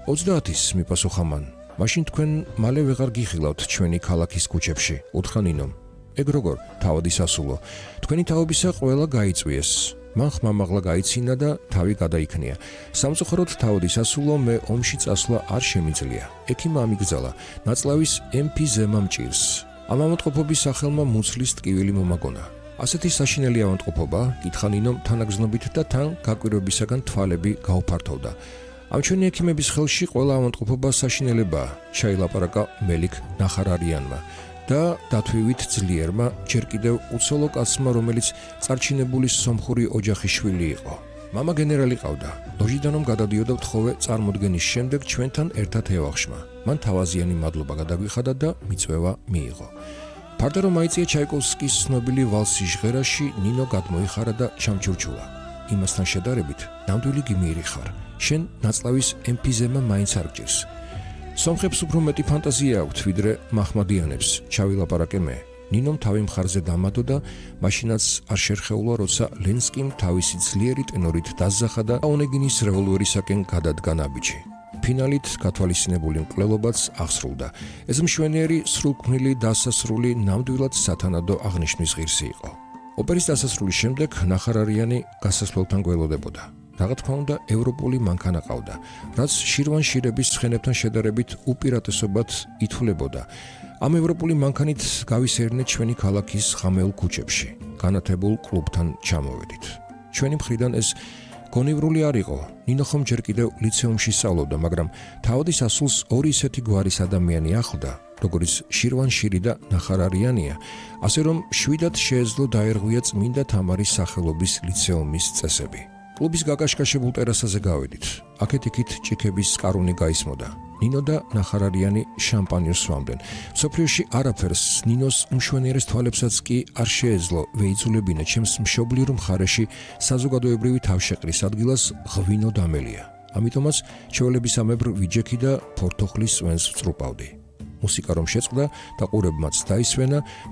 30-ის მიპასუხა მან. მაშინ თქვენ მალე ვეღარ გიხილავთ ჩვენი ქალაქის ქუჩებში, უთხრა ნინომ. ეგ როგორ, თავადი სასულო. თქვენი თაობისა ყველა გაიწვიეს. მან ხმამაღლა გაიცინა და თავი გადაიქნია. სამწუხაროდ თავადი სასულო მე ომში წასვლა არ შემიძლია. ექიმმა ამიგზალა. ნაწლავის ემფიზემა მჭირს. ამ ავადმყოფობის სახელმა მუცლის ტკივილი მომაგონა. ასეთი საშინელი ავადმყოფობა, კითხა ნინომ თანაგრძნობით და თან გაკვირვებისაგან თვალები გაუფართოვდა. ამ ჩვენი ექიმების ხელში ყველა ავადმყოფობა საშინელებაა, ჩაილაპარაკა მელიქ ნახარარიანმა და დათვივით ძლიერმა ჯერ კიდევ უცოლო კაცმა, რომელიც წარჩინებული სომხური ოჯახის შვილი იყო. მამა გენერალი ყავდა. ლოჟიდან რომ გადადიოდა ვთხოვე წარმოდგენის შემდეგ ჩვენთან ერთად ევახშმა. მან თავაზიანი მადლობა გადაგვიხადა და მიწვევა მიიღო. ფარდა რომ აიწია ჩაიკოვსკის ცნობილი ვალსი ჟღერაში, ნინო გადმოიხარა და ჩამჩურჩულა. იმასთან შედარებით, ნამდვილი გიმირი ხარ. შენ ნაწლავის ემფიზემა მაინც არ გჭირს. სომხებს უფრო მეტი ფანტაზია აქვთ, ვიდრე მაჰმადიანებს, ჩავილაპარაკე მე. ნინომ თავი მხარზე დამადო და მაშინაც არ შერხეულა, როცა ლენსკიმ თავისი ძლიერი ტენორით დასძახა და ონეგინის რევოლვერისაკენ გადადგა ნაბიჯი. ფინალით გათვალისწინებული მკვლელობაც აღსრულდა. ეს მშვენიერი სრულქმნილი დასასრული ნამდვილად სათანადო აღნიშვნის ღირსი იყო. ოპერის დასასრულის შემდეგ ნახარარიანი გასასვლელთან გველოდებოდა. Რაღაც თქმა უნდა, ევროპული მანქანა ყავდა, რაც შირვანშირების ცხენებთან შედარებით უპირატესობად ითვლებოდა. ამ ევროპული მანქანით გავისერნეთ ჩვენი ქალაქის ღამეულ ქუჩებში, განათებულ კლუბთან ჩამოვედით. ჩვენი მხრიდან ეს გონივრული არ იყო. ნინო ხომ ჯერ კიდევ ლიცეუმში სწავლობდა, მაგრამ თავადის ასულს ორი ისეთი გვარის ადამიანი ახლდა, როგორც შირვანშირი და ნახარარიანია, ასე რომ შვიდად შეეძლო დაერღვია წმინდა თამარის სახელობის ლიცეუმის წესები. კლუბის გაკაშკაშებულ ტერასაზე გავედით. აქეთ-იქით ჭიქების სკარუნი გაისმოდა. ნინო და ნახარარიანი შამპანიოს სვამდნენ. სოფლიოში არაფერს ნინოს უმშვენიერეს თვალებსაც კი არ შეეძლო ვეიძულებინა ჩემს მშობლიურ მხარეში საზოგადოებრივი თავშეყრის ადგილას ღვინო დამელია. ამიტომაც ჩვეულებისამებრ ვიჯექი და ფორთოხლის სვენს ვწრუპავდი. მუსიკა რომ შეწყდა და ყურებმაც დაისვენა,